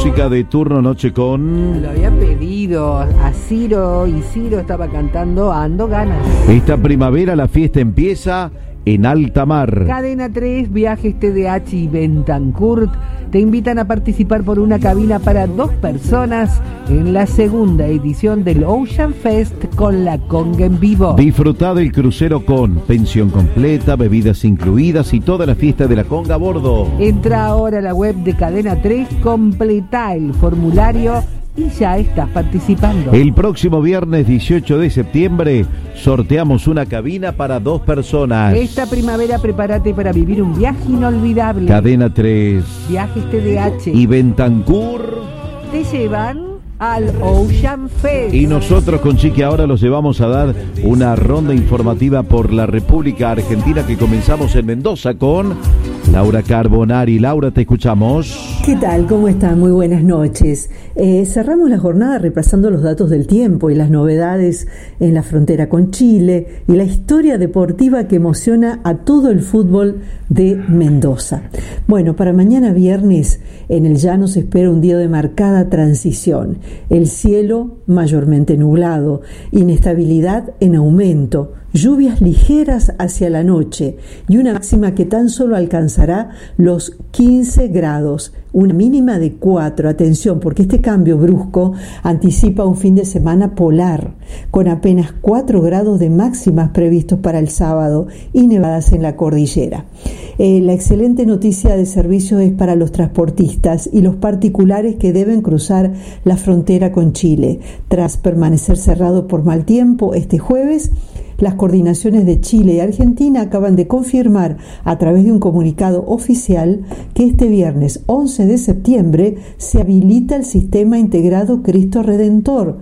música de turno noche con... Lo había pedido a Ciro y Ciro estaba cantando Ando Ganas. Esta primavera la fiesta empieza en alta mar. Cadena 3, Viajes TDH y Bentancur te invitan a participar por una cabina para 2 personas en la segunda edición del Ocean Fest con la conga en vivo. Disfruta del crucero con pensión completa, bebidas incluidas y toda la fiesta de la conga a bordo. Entra ahora a la web de Cadena 3, completa el formulario y ya estás participando. El próximo viernes 18 de septiembre sorteamos una cabina para 2 personas. Esta primavera prepárate para vivir un viaje inolvidable. Cadena 3, Viajes TDH y Bentancur te llevan al Ocean Fest. Y nosotros con Chiqui ahora los llevamos a dar una ronda informativa por la República Argentina que comenzamos en Mendoza con Laura Carbonari. Laura, te escuchamos. ¿Qué tal? ¿Cómo están? Muy buenas noches. Cerramos la jornada repasando los datos del tiempo y las novedades en la frontera con Chile y la historia deportiva que emociona a todo el fútbol de Mendoza. Bueno, para mañana viernes en el llano se espera un día de marcada transición. El cielo mayormente nublado, inestabilidad en aumento, lluvias ligeras hacia la noche y una máxima que tan solo alcanzará los 15 grados, una mínima de 4. Atención, porque este cambio brusco anticipa un fin de semana polar, con apenas 4 grados de máximas previstos para el sábado y nevadas en la cordillera. La excelente noticia de servicios es para los transportistas y los particulares que deben cruzar la frontera con Chile. Tras permanecer cerrado por mal tiempo este jueves, las coordinaciones de Chile y Argentina acaban de confirmar a través de un comunicado oficial que este viernes 11 de septiembre se habilita el sistema integrado Cristo Redentor.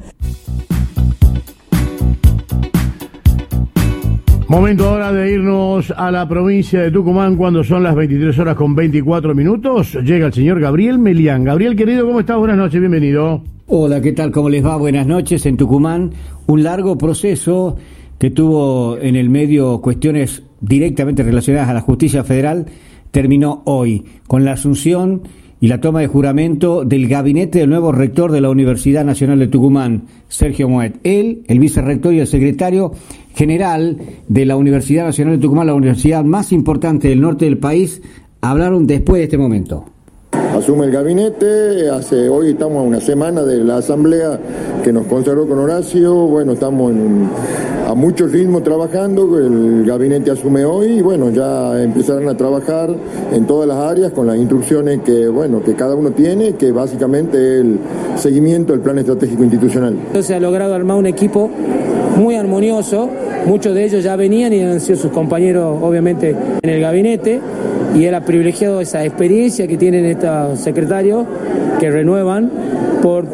Momento ahora de irnos a la provincia de Tucumán cuando son las 23:24. Llega el señor Gabriel Melián. Gabriel, querido, ¿cómo estás? Buenas noches, bienvenido. Hola, ¿qué tal? ¿Cómo les va? Buenas noches. En Tucumán, un largo proceso que tuvo en el medio cuestiones directamente relacionadas a la justicia federal, terminó hoy con la asunción y la toma de juramento del gabinete del nuevo rector de la Universidad Nacional de Tucumán, Sergio Moet. Él, el vicerrector y el secretario general de la Universidad Nacional de Tucumán, la universidad más importante del norte del país, hablaron después de este momento. Asume el gabinete, hoy estamos a una semana de la asamblea que nos consagró con Horacio, bueno, estamos a mucho ritmo trabajando, el gabinete asume hoy y bueno, ya empezarán a trabajar en todas las áreas con las instrucciones que cada uno tiene, que básicamente es el seguimiento del plan estratégico institucional. Se ha logrado armar un equipo muy armonioso, muchos de ellos ya venían y han sido sus compañeros obviamente en el gabinete, y él ha privilegiado esa experiencia que tienen estos secretarios que renuevan por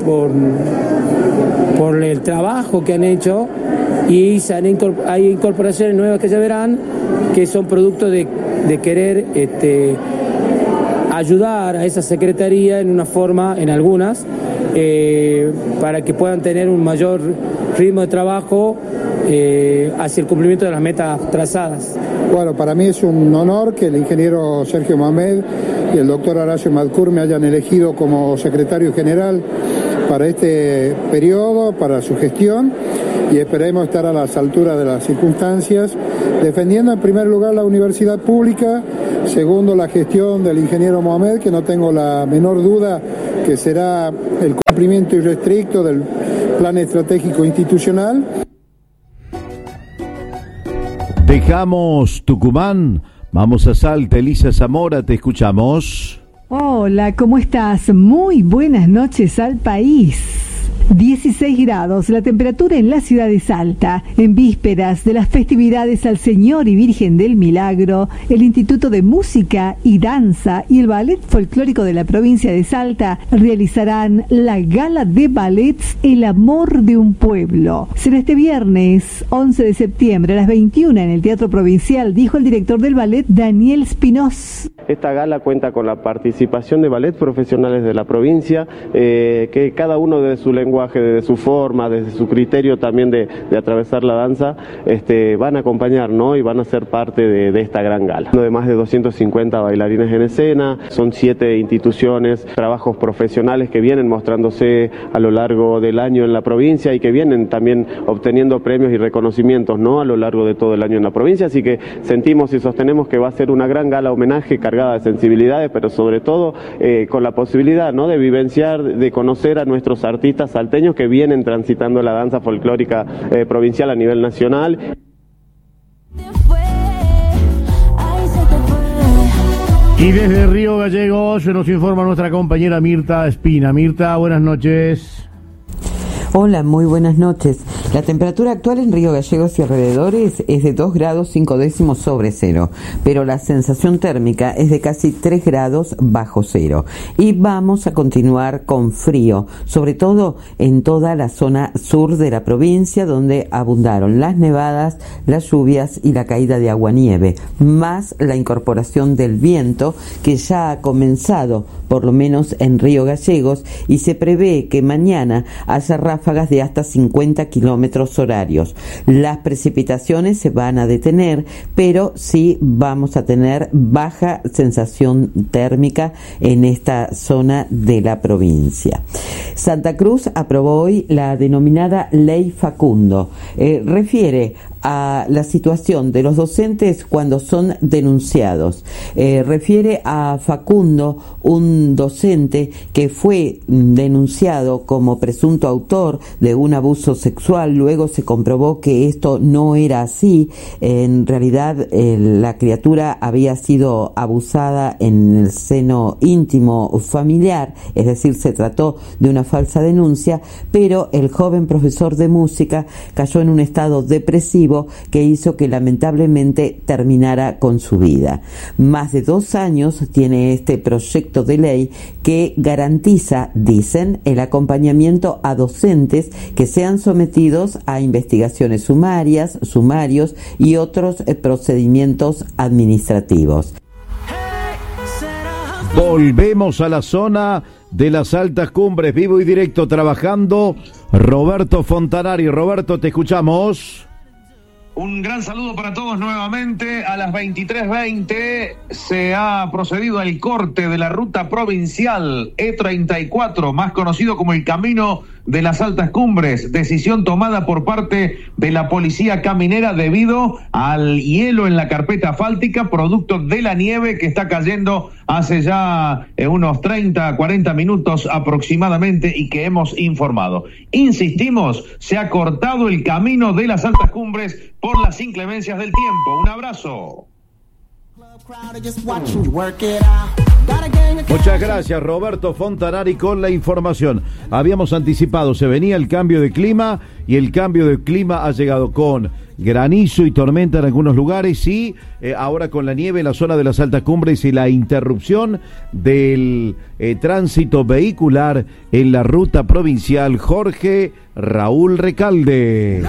el trabajo que han hecho, y hay incorporaciones nuevas que ya verán que son producto de querer ayudar a esa secretaría en una forma, en algunas, para que puedan tener un mayor ritmo de trabajo hacia el cumplimiento de las metas trazadas. Bueno, para mí es un honor que el ingeniero Sergio Mohamed y el doctor Horacio Madcur me hayan elegido como secretario general para este periodo, para su gestión, y esperemos estar a las alturas de las circunstancias, defendiendo en primer lugar la universidad pública, segundo la gestión del ingeniero Mohamed, que no tengo la menor duda que será el cumplimiento irrestricto del plan estratégico institucional. Dejamos Tucumán, vamos a Salta. Elisa Zamora, te escuchamos. Hola, ¿cómo estás? Muy buenas noches al país. 16 grados la temperatura en la ciudad de Salta. En vísperas de las festividades al Señor y Virgen del Milagro, el Instituto de Música y Danza y el Ballet Folclórico de la provincia de Salta realizarán la gala de ballets El Amor de un Pueblo. Será este viernes 11 de septiembre a las 21 en el Teatro Provincial, dijo el director del ballet, Daniel Spinoz. Esta gala cuenta con la participación de ballet profesionales de la provincia, que cada uno de su lenguaje lenguaje, desde su forma, desde su criterio también de atravesar la danza, van a acompañar, ¿no? Y van a ser parte de esta gran gala. De más de 250 bailarines en escena, son 7 instituciones, trabajos profesionales que vienen mostrándose a lo largo del año en la provincia y que vienen también obteniendo premios y reconocimientos, ¿no? A lo largo de todo el año en la provincia, así que sentimos y sostenemos que va a ser una gran gala homenaje cargada de sensibilidades, pero sobre todo con la posibilidad, ¿no? De vivenciar, de conocer a nuestros artistas salteños que vienen transitando la danza folclórica provincial a nivel nacional. Y desde Río Gallegos nos informa nuestra compañera Mirta Espina. Mirta, buenas noches. Hola, muy buenas noches. La temperatura actual en Río Gallegos y alrededores es de 2 grados 5 décimos sobre cero, pero la sensación térmica es de casi 3 grados bajo cero. Y vamos a continuar con frío, sobre todo en toda la zona sur de la provincia, donde abundaron las nevadas, las lluvias y la caída de aguanieve, más la incorporación del viento que ya ha comenzado, por lo menos en Río Gallegos, y se prevé que mañana haya ráfagas de hasta 50 kilómetros horarios. Las precipitaciones se van a detener, pero sí vamos a tener baja sensación térmica en esta zona de la provincia. Santa Cruz aprobó hoy la denominada Ley Facundo. Refiere a la situación de los docentes cuando son denunciados. Refiere a Facundo, un docente que fue denunciado como presunto autor de un abuso sexual. Luego se comprobó que esto no era así. En realidad la criatura había sido abusada en el seno íntimo familiar, es decir, se trató de una falsa denuncia, pero el joven profesor de música cayó en un estado depresivo que hizo que lamentablemente terminara con su vida. Más de 2 años tiene este proyecto de ley que garantiza, dicen, el acompañamiento a docentes que sean sometidos a investigaciones sumarios y otros procedimientos administrativos. Volvemos a la zona de las altas cumbres, vivo y directo, trabajando Roberto Fontanari. Roberto, te escuchamos. Un gran saludo para todos nuevamente. A las 23:20 se ha procedido al corte de la ruta provincial E34, más conocido como el Camino de las Altas Cumbres. Decisión tomada por parte de la policía caminera debido al hielo en la carpeta asfáltica, producto de la nieve que está cayendo hace ya unos 30, 40 minutos aproximadamente y que hemos informado. Insistimos, se ha cortado el Camino de las Altas Cumbres por las inclemencias del tiempo. Un abrazo. Muchas gracias, Roberto Fontanari, con la información. Habíamos anticipado, se venía el cambio de clima y el cambio de clima ha llegado con granizo y tormenta en algunos lugares y ahora con la nieve en la zona de las altas cumbres y la interrupción del tránsito vehicular en la ruta provincial Jorge Raúl Recalde.